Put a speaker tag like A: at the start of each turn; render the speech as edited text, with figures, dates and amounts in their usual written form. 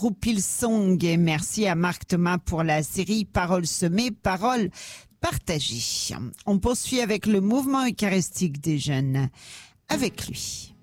A: Groupe Hillsong et merci à Marc Thomas pour la série Paroles semées, paroles partagées. On poursuit avec le mouvement eucharistique des jeunes avec lui.